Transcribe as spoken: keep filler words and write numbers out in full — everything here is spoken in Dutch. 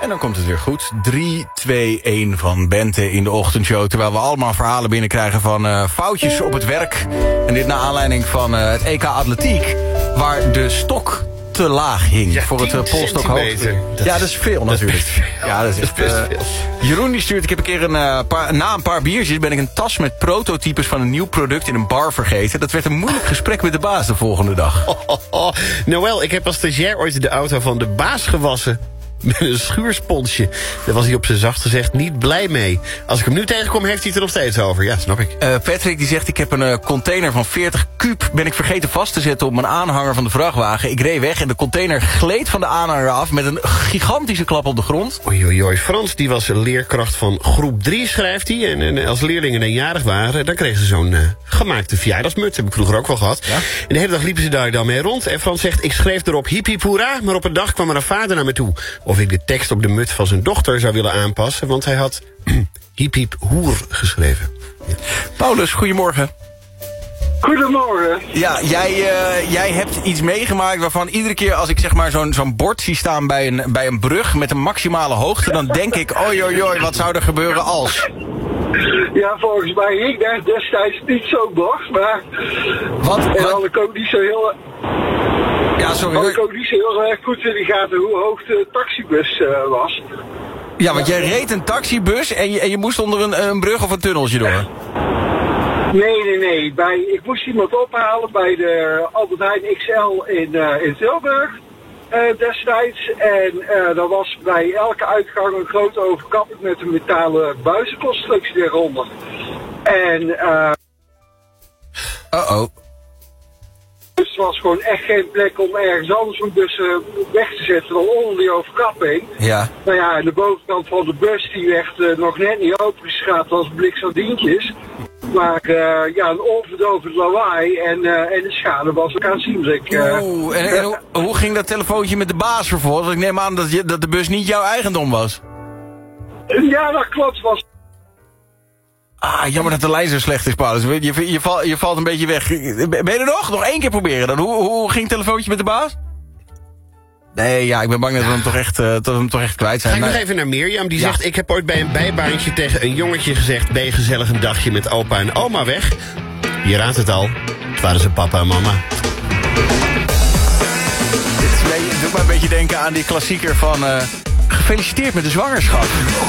En dan komt het weer goed. drie, twee, één van Bente in de ochtendshow. Terwijl we allemaal verhalen binnenkrijgen van uh, foutjes op het werk. En dit naar aanleiding van uh, het E K Atletiek. Waar de stok te laag hing ja, voor het uh, polstokhoogte. Ja, dat is veel natuurlijk. Dat is veel. Ja, dat is echt, best uh, veel. Jeroen die stuurt, ik heb een keer een uh, paar, na een paar biertjes ben ik een tas met prototypes van een nieuw product in een bar vergeten. Dat werd een moeilijk gesprek met de baas de volgende dag. Oh, oh, oh. Noël, ik heb als stagiair ooit de auto van de baas gewassen. Met een schuursponsje. Daar was hij op zijn zacht gezegd niet blij mee. Als ik hem nu tegenkom, heeft hij het er nog steeds over. Ja, snap ik. Uh, Patrick die zegt, ik heb een uh, container van veertig kuub... ben ik vergeten vast te zetten op mijn aanhanger van de vrachtwagen. Ik reed weg en de container gleed van de aanhanger af... met een gigantische klap op de grond. Oei, oei, oei. Frans die was leerkracht van groep drie, schrijft hij. En, en als leerlingen eenjarig waren... dan kregen ze zo'n uh, gemaakte verjaardagsmuts. Heb ik vroeger ook wel gehad. Ja? En de hele dag liepen ze daar dan mee rond. En Frans zegt, ik schreef erop hiep hiep hoera... maar op een dag kwam er een vader naar me toe... of ik de tekst op de muts van zijn dochter zou willen aanpassen... want hij had hiep hiep hoer geschreven. Ja. Paulus, goedemorgen. Goedemorgen. Ja, jij, uh, jij hebt iets meegemaakt waarvan iedere keer als ik zeg maar zo'n zo'n bord zie staan bij een, bij een brug met een maximale hoogte... dan denk ik, oi oi oi, wat zou er gebeuren als... Ja, volgens mij ging daar destijds niet zo'n bord, maar... Wat? En wat? had ik ook niet zo heel... Ja, sorry. Had ik ook niet zo heel erg goed in de gaten hoe hoog de taxibus uh, was. Ja, want jij reed een taxibus en je, en je moest onder een, een brug of een tunneltje door. Nee, nee, nee. Bij, ik moest iemand ophalen bij de Albert Heijn X L in, uh, in Tilburg uh, destijds. En uh, er was bij elke uitgang een grote overkapping met een metalen buizenconstructie eronder. En... Uh, Uh-oh. Dus het was gewoon echt geen plek om ergens anders een bus uh, weg te zetten dan onder die overkapping. Ja. Nou ja, en de bovenkant van de bus die werd uh, nog net niet opengeschraapt als blikserdientjes. Maar uh, ja, een onverdovend lawaai en, uh, en de schade was ook aanzienlijk. Uh, Oeh, en, en hoe, hoe ging dat telefoontje met de baas vervolgens? Ik neem aan dat, je, dat de bus niet jouw eigendom was. Ja, dat klopt. Was... Ah, jammer dat de lijn zo slecht is, Paulus. Je, je, je, val, je valt een beetje weg. Ben je er nog? Nog één keer proberen dan. Hoe, hoe ging het telefoontje met de baas? Nee, ja, ik ben bang dat we hem toch echt, uh, dat we hem toch echt kwijt zijn. Ga ik maar... nog even naar Mirjam. Die ja. zegt, ik heb ooit bij een bijbaantje tegen een jongetje gezegd... ben je gezellig een dagje met opa en oma weg? Je raadt het al. Het waren zijn papa en mama. Dit is een beetje, het doet me een beetje denken aan die klassieker van... Uh, gefeliciteerd met de zwangerschap.